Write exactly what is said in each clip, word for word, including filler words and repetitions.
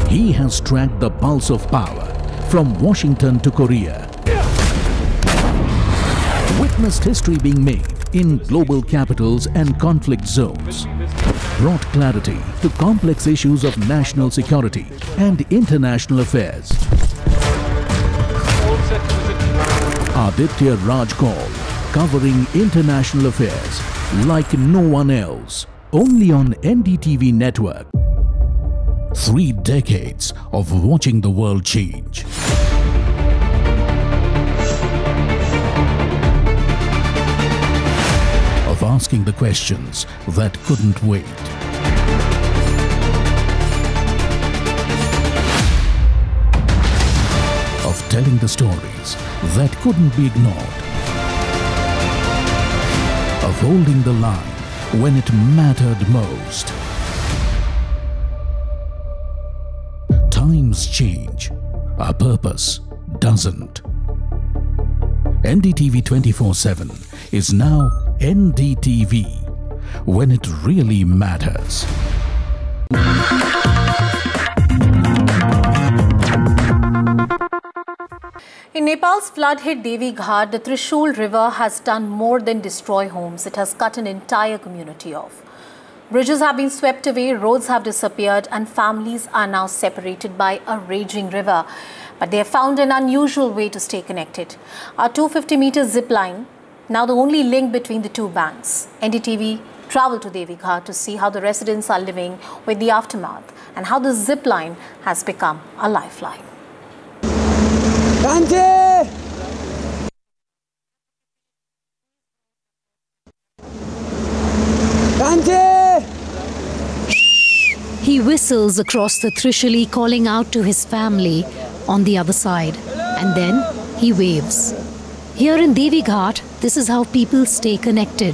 He has tracked the pulse of power from Washington to Korea. Witnessed history being made in global capitals and conflict zones. Brought clarity to complex issues of national security and international affairs. Aditya Raj Kaul, covering international affairs like no one else. Only on N D T V network. Three decades of watching the world change. Of asking the questions that couldn't wait. Of telling the stories that couldn't be ignored. Of holding the line when it mattered most. Times change, our purpose doesn't. N D T V twenty-four seven is now N D T V, when it really matters. In Nepal's flood-hit Devi Ghat, the Trishul River has done more than destroy homes. It has cut an entire community off. Bridges have been swept away, roads have disappeared, and families are now separated by a raging river. But they have found an unusual way to stay connected. A two hundred fifty meter zip line, now the only link between the two banks. N D T V traveled to Devi Ghat to see how the residents are living with the aftermath and how the zip line has become a lifeline. Kanche! Kanche! He whistles across the Trishuli, calling out to his family on the other side, and then he waves. Here in Devi Ghat, this is how people stay connected.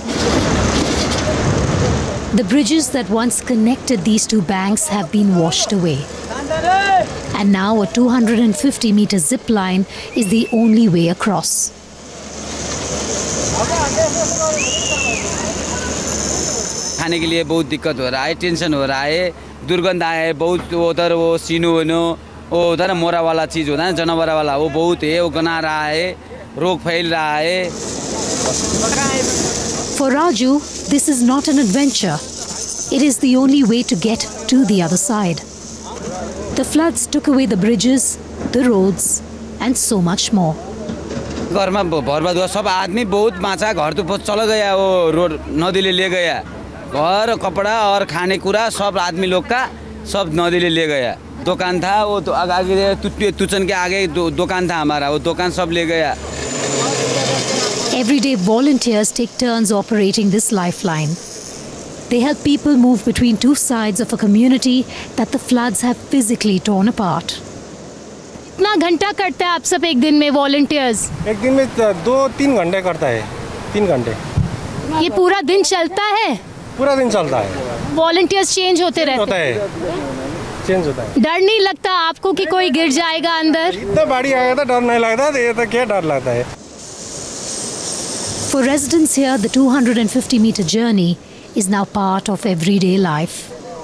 The bridges that once connected these two banks have been washed away. And now a two hundred fifty meter zip line is the only way across. खाने के लिए बहुत दिक्कत हो रहा है, tension हो रहा है, दुर्गंध है, बहुत उधर वो सीनो वनो, वो उधर मोरा वाला चीज होता है, जानवर वाला वो बहुत है, वो गना रहा है, रोग फैल रहा है. For Raju, this is not an adventure. It is the only way to get to the other side. The floods took away the bridges, the roads, and so much more. घर में बर्बाद हुआ, सब आदमी बहुत बाँचा, घर तो चला गया, वो रोड नदीले ले गया, घर कपड़ा और खाने कुरा सब आदमी लोग का सब नदीले ले गया. दुकान था वो तो आगे तुचन के आगे दुकान था हमारा, वो दुकान सब ले गया. Everyday volunteers take turns operating this lifeline. They help people move between two sides of a community that the floods have physically torn apart. कितना घंटा करते हैं आप सब एक दिन में volunteers? एक दिन में दो तीन घंटे करता है, तीन घंटे. ये पूरा दिन चलता है? पूरा दिन चलता है. Volunteers change होते रहते हैं. होता है, चेंज होता है. डर नहीं लगता आपको कि कोई गिर जाएगा अंदर? इतना बाढ़ आया था, डर नहीं लगता, ये तो क्या डर लगता है. For residents here, the two hundred fifty meter journey is now part of everyday life.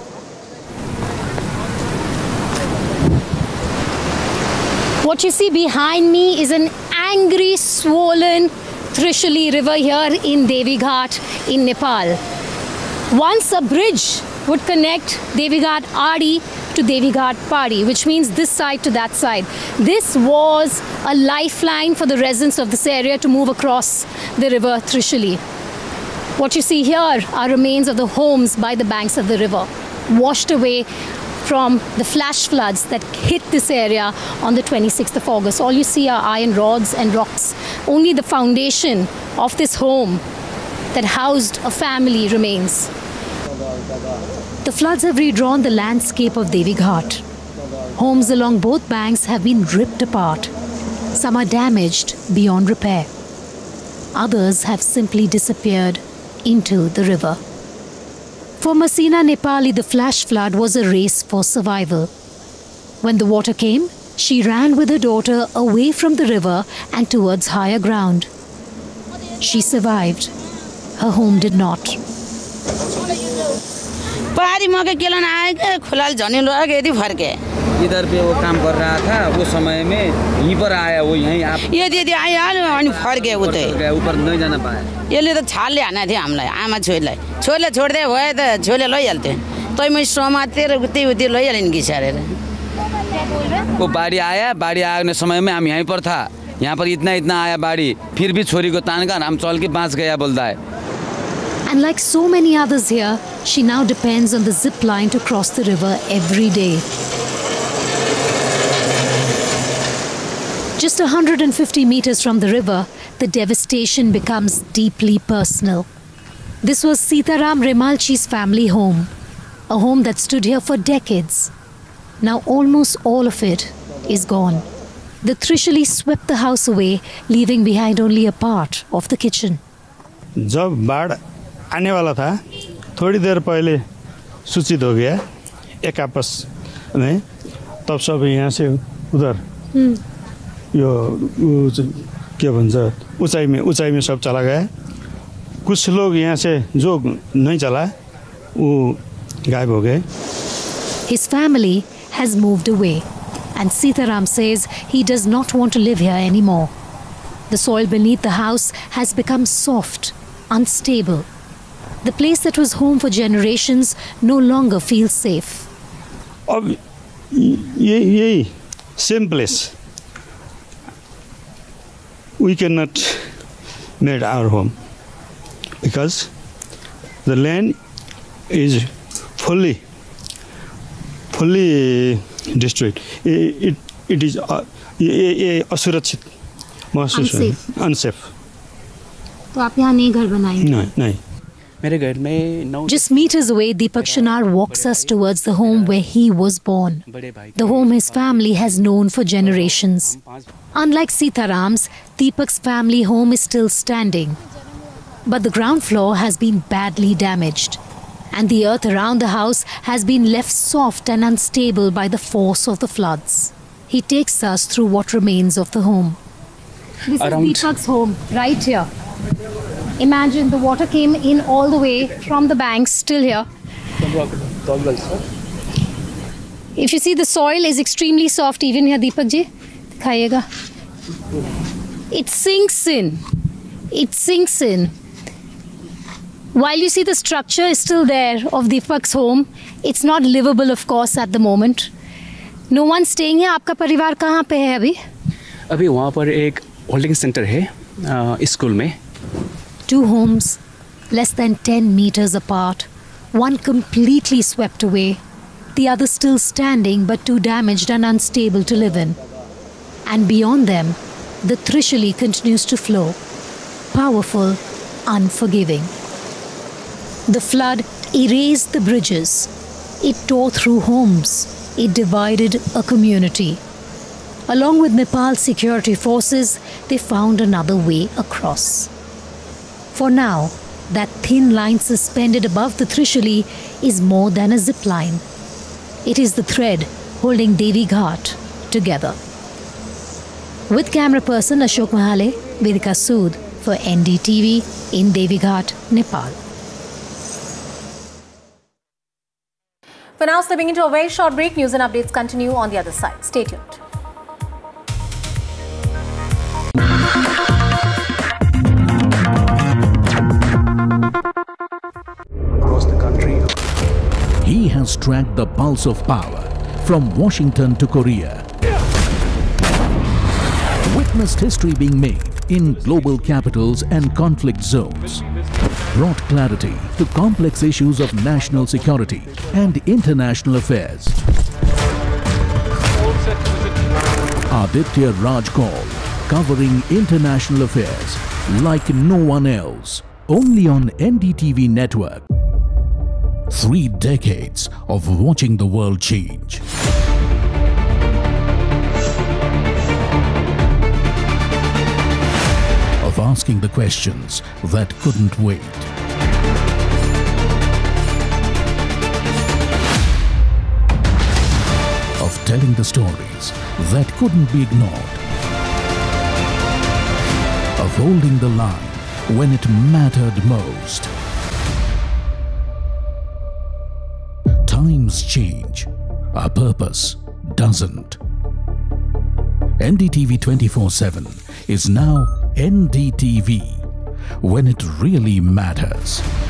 What you see behind me is an angry, swollen Trishuli river here in Devi Ghat in Nepal. Once a bridge would connect Devi Ghat Adi to Devi Ghat Padi, which means this side to that side. This was a lifeline for the residents of this area to move across the river Trishuli. What you see here are remains of the homes by the banks of the river, washed away from the flash floods that hit this area on the twenty-sixth of August. All you see are iron rods and rocks. Only the foundation of this home that housed a family remains. The floods have redrawn the landscape of Devi Ghat. Homes along both banks have been ripped apart. Some are damaged beyond repair. Others have simply disappeared into the river. For Masina Nepali, the flash flood was a race for survival. When the water came, she ran with her daughter away from the river and towards higher ground. She survived. Her home did not. बारी मौके Kellen आए के खुलाल झनी लोग यदि फर्के इधर पे वो काम कर रहा था वो समय में यहीं पर आया वो यहीं आप ये दीदी आइहाल्यो अनि फर्के उतै ऊपर नहीं जाना पाया यसले त छालले हाने थियो हामीलाई आमा छोरीलाई छोरीले छोड्दै भयो त छोरीले लैहाल्थ्यो तै म समातेर उतै उतै लैहालिन् घिसारेर वो बाढ़ी आया बाढ़ी आने समय में हम यहीं पर था यहाँ पर इतना इतना आया बाढ़ी फिर भी छोरी को तान कर हम चल के बांस गया बोलता है And like so many others here, she now depends on the zip line to cross the river every day. Just one hundred fifty meters from the river, the devastation becomes deeply personal. This was Sitaram Remalchi's family home, a home that stood here for decades. Now almost all of it is gone. The Trishuli swept the house away, leaving behind only a part of the kitchen. जब बाढ़ आने वाला था थोड़ी देर पहले सूचित हो गया एक आपस में तब सब यहाँ से उधर यो क्या भन्छ ऊंचाई में ऊंचाई में सब चला गया कुछ लोग यहाँ से जो नहीं चला वो गायब हो गए His family has moved away and Sitaram says he does not want to live here anymore. The soil beneath the house has become soft, unstable. The place that was home for generations no longer feels safe. अब ये यही same place we cannot make our home because the land is fully fully destroyed. It it, it is uh, ये ये असुरक्षित महसूस unsafe. तो आप यहाँ नहीं घर बनाएंगे? नहीं नहीं. Just meters away, Deepak Shanar walks us towards the home where he was born, the home his family has known for generations. Unlike Sitaram's, Deepak's family home is still standing. But the ground floor has been badly damaged, and the earth around the house has been left soft and unstable by the force of the floods. He takes us through what remains of the home. This Around. is Deepak's home, right here. Imagine the water came in all the way from the banks, still here. If you see, the soil is extremely soft, even here, Deepak ji. Dikhayega. It sinks in. It sinks in. While you see the structure is still there of Deepak's home, it's not livable, of course, at the moment. No one staying here. आपका परिवार कहाँ पे है अभी? अभी वहाँ पर एक होल्डिंग सेंटर है स्कूल में. Two homes, less than ten meters apart, one completely swept away, the other still standing but too damaged and unstable to live in. And beyond them, the Trishuli continues to flow, powerful, unforgiving. The flood erased the bridges, it tore through homes, it divided a community. Along with Nepal's security forces, they found another way across. For now, that thin line suspended above the Trishuli is more than a zip line. It is the thread holding Devi Ghat together. With camera person Ashok Mahale, Vedika Sood for N D T V in Devi Ghat, Nepal. For now, slipping into a very short break, news and updates continue on the other side. Stay tuned. He has tracked the pulse of power from Washington to Korea. Witnessed history being made in global capitals and conflict zones. Brought clarity to complex issues of national security and international affairs. Aditya Raj Kaul, covering international affairs like no one else. Only on N D T V network. Three decades of watching the world change. Of asking the questions that couldn't wait. Of telling the stories that couldn't be ignored. Of holding the line when it mattered most. Times change, our purpose doesn't. N D T V twenty-four seven is now N D T V, when it really matters.